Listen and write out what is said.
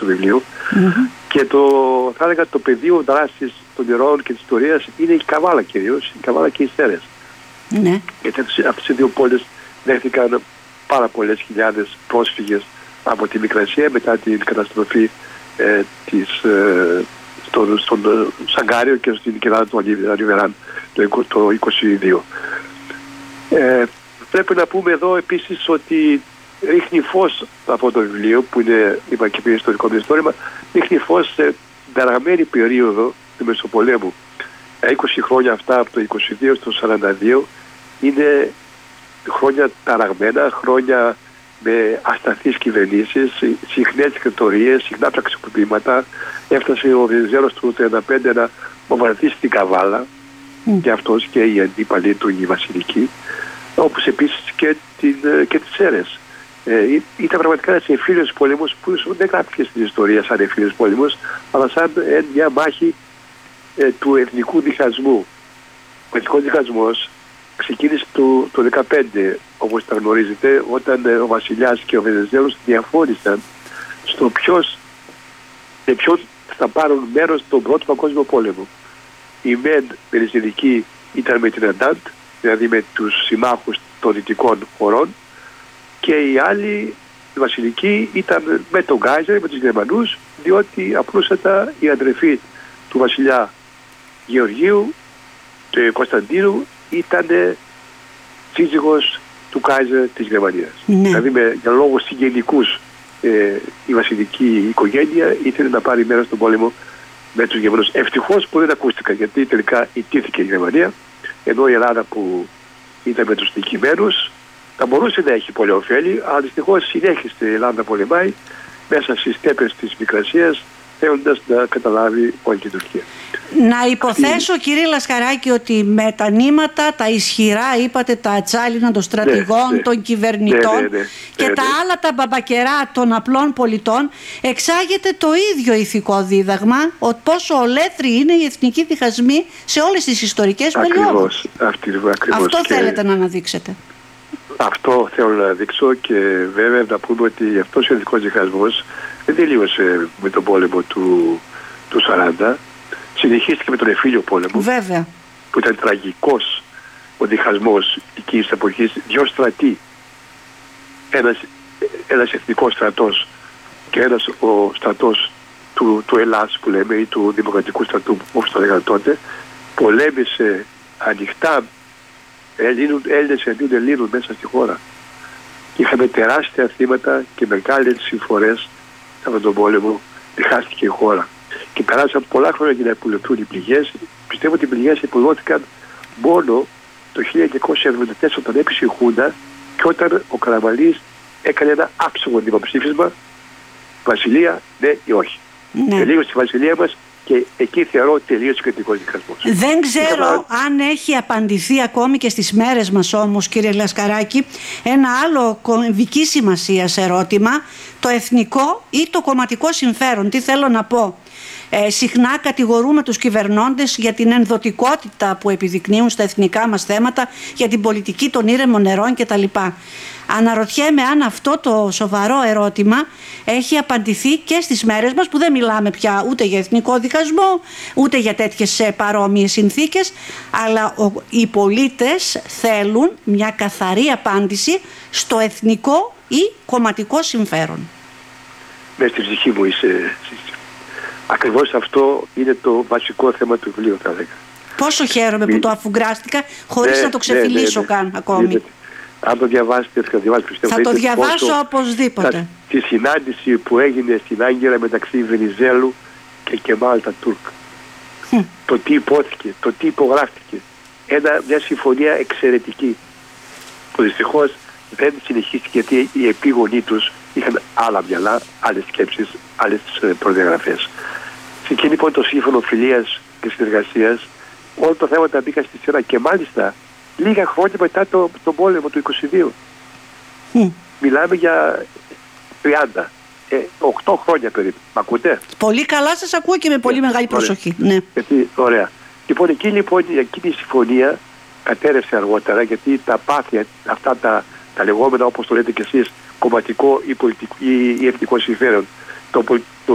του βιβλίου. Και θα έλεγα το πεδίο δράσης των ηρώων και της ιστορίας είναι η Καβάλα κυρίως, η Καβάλα και οι Σέρρες. Γιατί αυτές οι δύο πόλεις δέχτηκαν πάρα πολλές χιλιάδες πρόσφυγες από τη Μικρασία μετά την καταστροφή στον Σαγκάριο και στην κοιλάδα του Αλιβεράν το 1922. Πρέπει να πούμε εδώ επίσης ότι ρίχνει φως αυτό το βιβλίο, που είναι, είπα και πριν, ιστορικό μυθιστόρημα, ρίχνει φως σε ταραγμένη περίοδο του Μεσοπολέμου. 20 χρόνια αυτά, από το 22 στο 42, είναι χρόνια ταραγμένα, χρόνια με ασταθείς κυβερνήσεις, συχνές δικτατορίες, συχνά πραξικοπήματα. Έφτασε ο Βενιζέλος του 1935 να βομβαρδίσει την Καβάλα, και αυτός και οι αντίπαλοι του, οι βασιλικοί, όπως επίσης και τις Σέρρες. Ήταν πραγματικά ένας εμφύλιος πόλεμος που δεν γράφηκε στην ιστορία σαν εμφύλιος πόλεμος, αλλά σαν μια μάχη του εθνικού διχασμού. Ο εθνικός διχασμός ξεκίνησε το 2015, όπως τα γνωρίζετε, όταν ο βασιλιάς και ο Βενιζέλος διαφώνησαν στο ποιον θα πάρουν μέρος στον Πρώτο Παγκόσμιο Πόλεμο. Οι μεν Βενιζελικοί ήταν με την Εντάντ, δηλαδή με τους συμμάχους των δυτικών χωρών, και οι άλλοι, οι βασιλικοί, ήταν με τον Γκάιζερ, με τους Γερμανούς, διότι απλούστατα η αδερφή του βασιλιά Γεωργίου, του Κωνσταντίνου, ήταν σύζυγος του Κάιζερ της Γερμανίας. Δηλαδή για λόγους συγγενικούς η βασιλική οικογένεια ήθελε να πάρει μέρος στον πόλεμο με τους Γερμανούς. Ευτυχώς που δεν ακούστηκαν, γιατί τελικά ιτήθηκε η Γερμανία, ενώ η Ελλάδα που ήταν με τους νικημένους θα μπορούσε να έχει πολλά ωφέλη, αλλά δυστυχώς συνέχισε η Ελλάδα να πολεμάει μέσα στις στέπες της Μικρασίας, θέλοντας να καταλάβει όλη την Τουρκία. Να υποθέσω, κύριε Λασκαράκη, ότι με τα νήματα, τα ισχυρά, είπατε, τα ατσάλινα των στρατηγών, των κυβερνητών και τα άλλα τα μπαμπακερά των απλών πολιτών, εξάγεται το ίδιο ηθικό δίδαγμα, ότι πόσο ολέθριοι είναι οι εθνικοί διχασμοί σε όλες τις ιστορικές περιόδους. Αυτό θέλετε να αναδείξετε. Αυτό θέλω να δείξω, και βέβαια να πούμε ότι αυτός ο εθνικός διχασμός δεν τελείωσε με τον πόλεμο του 40, συνεχίστηκε με τον εμφύλιο πόλεμο, βέβαια, που ήταν τραγικός ο διχασμός εκείνης της εποχής. Δυο στρατοί, ένας εθνικός στρατός και ένας ο στρατός του Ελλάς που λέμε, ή του Δημοκρατικού στρατού όπως το λέγανε τότε, πολέμησε ανοιχτά Έλληνες εναντίον Ελλήνων μέσα στη χώρα. Είχαμε τεράστια θύματα και μεγάλες συμφορές σε αυτόν τον πόλεμο. Διχάστηκε η χώρα. Και περάσαν πολλά χρόνια για να επουλωθούν οι πληγές. Πιστεύω ότι οι πληγές επουλώθηκαν μόνο το 1974, όταν έπεισε η Χούντα και όταν ο Καραμανλής έκανε ένα άψογο δημοψήφισμα, Βασιλεία, ναι ή όχι. Τελείωσε στη Βασιλεία μας, και εκεί θεωρώ τελείως κριτικός διχασμός. Δεν ξέρω αν έχει απαντηθεί ακόμη και στις μέρες μας όμως, κύριε Λασκαράκη, ένα άλλο κομβική σημασίας ερώτημα, το εθνικό ή το κομματικό συμφέρον. Τι θέλω να πω? Συχνά κατηγορούμε τους κυβερνώντες για την ενδοτικότητα που επιδεικνύουν στα εθνικά μας θέματα, για την πολιτική των ήρεμων νερών κτλ. Αναρωτιέμαι αν αυτό το σοβαρό ερώτημα έχει απαντηθεί και στις μέρες μας, που δεν μιλάμε πια ούτε για εθνικό διχασμό ούτε για τέτοιες παρόμοιες συνθήκες, αλλά οι πολίτες θέλουν μια καθαρή απάντηση στο εθνικό ή κομματικό συμφέρον. Μες στη ψυχή μου είσαι. Ακριβώς αυτό είναι το βασικό θέμα του βιβλίου, θα έλεγα. Πόσο χαίρομαι που το αφουγκράστηκα χωρίς να το ξεφυλίσω καν ακόμη. Αν το διαβάσετε, θα το διαβάσω οπωσδήποτε. Τη συνάντηση που έγινε στην Άγκυρα μεταξύ Βενιζέλου και Κεμάλ Ατατούρκ. Το τι υπόθηκε, το τι υπογράφηκε. Μια συμφωνία εξαιρετική, που δυστυχώς δεν συνεχίστηκε, γιατί οι επίγονοι τους είχαν άλλα μυαλά, άλλες σκέψεις, άλλες προδιαγραφές. Σε εκείνη λοιπόν το σύμφωνο φιλίας και συνεργασίας, όλα τα θέματα μπήκαν στη σειρά, και μάλιστα λίγα χρόνια μετά τον πόλεμο του 22. Μιλάμε για 30, 8 χρόνια περίπου. Μ' ακούτε? Πολύ καλά σας ακούω και με πολύ μεγάλη προσοχή. Ναι. Ωραία. Λοιπόν, εκείνη η συμφωνία κατέρευσε αργότερα, γιατί τα πάθια, αυτά τα λεγόμενα, όπως το λέτε κι εσείς, κομματικό ή εθνικό συμφέρον, το